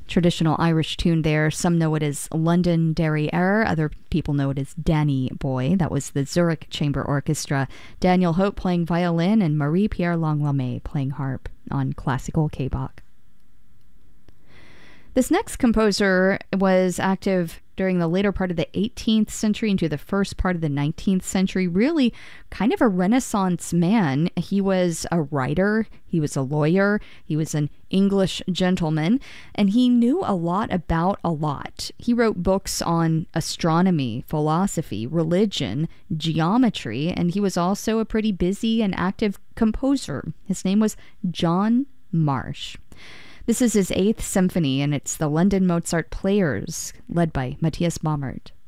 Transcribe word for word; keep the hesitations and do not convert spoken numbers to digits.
Traditional Irish tune there. Some know it as Londonderry Air. Other people know it as Danny Boy. That was the Zurich Chamber Orchestra. Daniel Hope playing violin and Marie-Pierre Langlois playing harp on classical K-Bach. This next composer was active during the later part of the eighteenth century into the first part of the nineteenth century, really kind of a Renaissance man. He was a writer, he was a lawyer, he was an English gentleman, and he knew a lot about a lot. He wrote books on astronomy, philosophy, religion, geometry, and he was also a pretty busy and active composer. His name was John Marsh. This is his eighth symphony, and it's the London Mozart Players, led by Matthias Baumert.